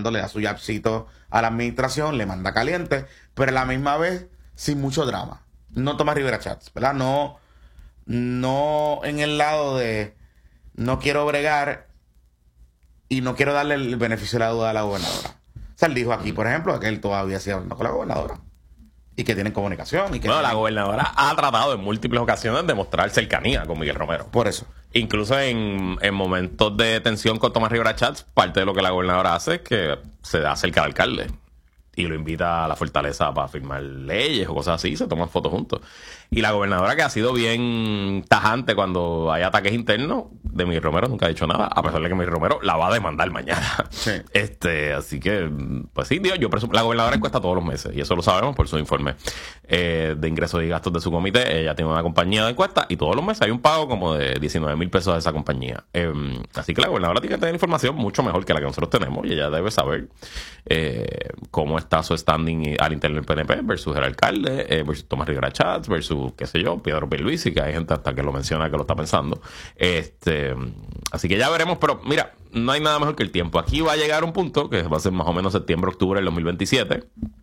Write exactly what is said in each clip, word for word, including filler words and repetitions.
negociando, le da su jabcito a la administración, le manda caliente, pero a la misma vez sin mucho drama. No Tomás Rivera Chats, ¿verdad? No, no en el lado de no quiero bregar y no quiero darle el beneficio de la duda a la gobernadora. O sea, él dijo aquí, por ejemplo, que él todavía sigue hablando con la gobernadora. Y que tienen comunicación. Y que bueno, tienen... la gobernadora ha tratado en múltiples ocasiones de mostrar cercanía con Miguel Romero. Por eso. Incluso en, en momentos de tensión con Tomás Rivera Chats, parte de lo que la gobernadora hace es que se acerca al alcalde y lo invita a la fortaleza para firmar leyes o cosas así, y se toman fotos juntos. Y la gobernadora, que ha sido bien tajante cuando hay ataques internos, de Miguel Romero nunca ha dicho nada, a pesar de que Miguel Romero la va a demandar mañana. Sí. Este, así que, pues sí, digo, yo presumo, la gobernadora encuesta todos los meses, y eso lo sabemos por su informe eh, de ingresos y gastos de su comité. Ella tiene una compañía de encuesta, y todos los meses hay un pago como de diecinueve mil pesos de esa compañía. Eh, así que la gobernadora tiene que tener información mucho mejor que la que nosotros tenemos, y ella debe saber eh, cómo está su standing al interno del P N P versus el alcalde, eh, versus Tomás Rivera Chats, versus, qué sé yo, Pedro Pierluisi, que hay gente hasta que lo menciona que lo está pensando. Este, así que ya veremos, pero mira, no hay nada mejor que el tiempo. Aquí va a llegar un punto, que va a ser más o menos septiembre, octubre del dos mil veintisiete,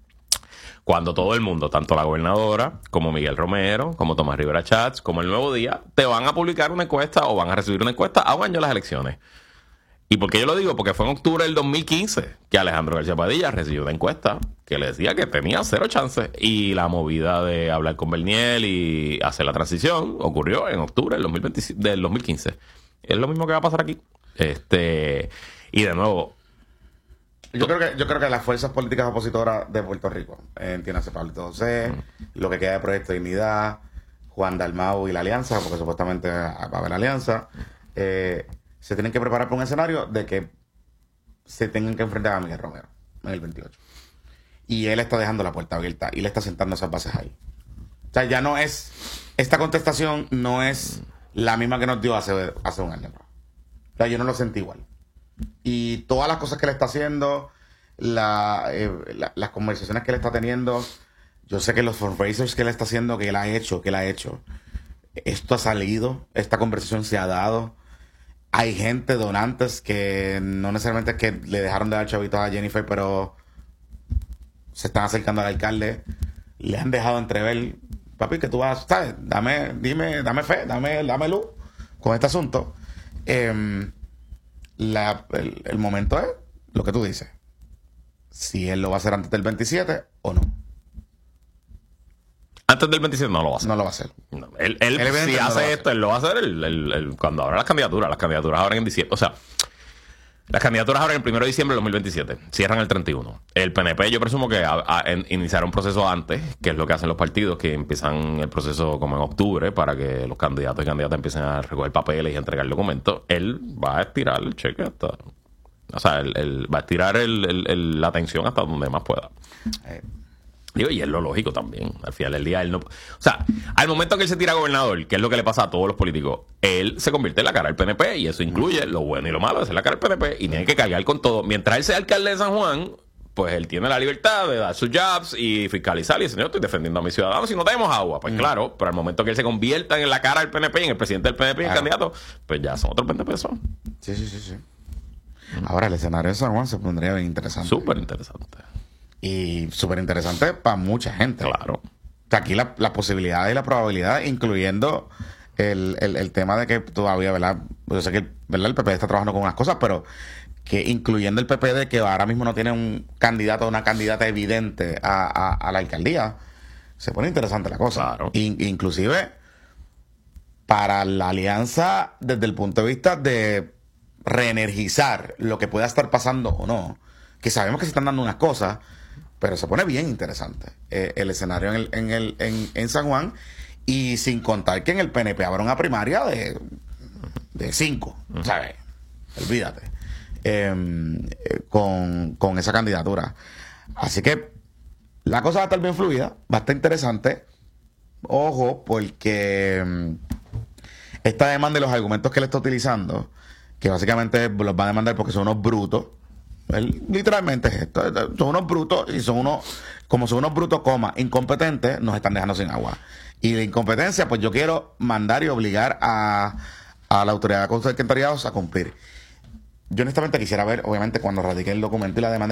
cuando todo el mundo, tanto la gobernadora, como Miguel Romero, como Tomás Rivera Chats, como El Nuevo Día, te van a publicar una encuesta o van a recibir una encuesta a un año de las elecciones. ¿Y por qué yo lo digo? Porque fue en octubre del dos mil quince que Alejandro García Padilla recibió una encuesta que le decía que tenía cero chances. Y la movida de hablar con Berniel y hacer la transición ocurrió en octubre del, dos mil veinte, del dos mil quince. Es lo mismo que va a pasar aquí. Este Y de nuevo... Yo creo que yo creo que las fuerzas políticas opositoras de Puerto Rico, eh, entiéndase Pablito José, mm. lo que queda de Proyecto de Dignidad, Juan Dalmau y la Alianza, porque supuestamente va a haber alianza, eh... se tienen que preparar para un escenario de que se tengan que enfrentar a Miguel Romero en el veintiocho. Y él está dejando la puerta abierta y le está sentando esas bases ahí. O sea, ya no es... Esta contestación no es la misma que nos dio hace, hace un año. ¿No? O sea, yo no lo sentí igual. Y todas las cosas que él está haciendo, la, eh, la, las conversaciones que él está teniendo, yo sé que los fundraisers que él está haciendo, que él ha hecho, que él ha hecho, esto ha salido, esta conversación se ha dado. Hay gente, donantes, que no necesariamente es que le dejaron de dar chavitos a Jennifer, pero se están acercando al alcalde. Le han dejado entrever, papi, que tú vas, ¿sabes? Dame, dime, dame fe, dame, dame luz con este asunto. Eh, la, el, el momento es lo que tú dices. Si él lo va a hacer antes del veintisiete o no. Antes del veintisiete no lo va a hacer. No lo va a hacer. No, él, él, él si no hace esto, él lo va a hacer el, el, el, cuando abran las candidaturas. Las candidaturas abren en diciembre. O sea, las candidaturas abren el primero de diciembre del dos mil veintisiete. Cierran el treinta y uno. El P N P yo presumo que a, a, en, iniciará un proceso antes, que es lo que hacen los partidos, que empiezan el proceso como en octubre para que los candidatos y candidatas empiecen a recoger papeles y a entregar documentos. Él va a estirar el cheque hasta... O sea, él, él va a estirar el, el, el, la atención hasta donde más pueda. Eh. Digo, y es lo lógico también. Al final del día, él no... O sea, al momento que él se tira gobernador, que es lo que le pasa a todos los políticos, él se convierte en la cara del P N P, y eso incluye lo bueno y lo malo de ser la cara del P N P, y tiene que cargar con todo. Mientras él sea alcalde de San Juan, pues él tiene la libertad de dar sus jobs y fiscalizar y decir, yo estoy defendiendo a mis ciudadanos si no tenemos agua. Pues mm. claro, pero al momento que él se convierta en la cara del P N P, en el presidente del P N P y claro. el candidato, pues ya son otros P N P. Son. Sí, sí, sí, sí. Mm. Ahora el escenario de San Juan se pondría bien interesante. Súper interesante. Y súper interesante para mucha gente. Claro. O sea, aquí la, la posibilidad y la probabilidad, incluyendo el, el, el tema de que todavía, ¿verdad? Yo sé que ¿verdad? el P P está trabajando con unas cosas, pero que incluyendo el P P D, que ahora mismo no tiene un candidato o una candidata evidente a, a, a la alcaldía, se pone interesante la cosa. Claro. In, inclusive para la alianza desde el punto de vista de reenergizar lo que pueda estar pasando o no, que sabemos que se están dando unas cosas, pero se pone bien interesante eh, el escenario en, el, en, el, en, en San Juan, y sin contar que en el P N P habrá una primaria de, de cinco, uh-huh. ¿sabes? Olvídate. Eh, eh, con, con esa candidatura. Así que la cosa va a estar bien fluida, va a estar interesante. Ojo, porque esta demanda y los argumentos que él está utilizando, que básicamente los va a demandar porque son unos brutos. Él, literalmente es esto, son unos brutos, y son unos, como son unos brutos, coma, incompetentes, nos están dejando sin agua. Y la incompetencia, pues yo quiero mandar y obligar a, a la autoridad de acueductos y alcantarillados a cumplir. Yo honestamente quisiera ver, obviamente, cuando radique el documento y la demanda,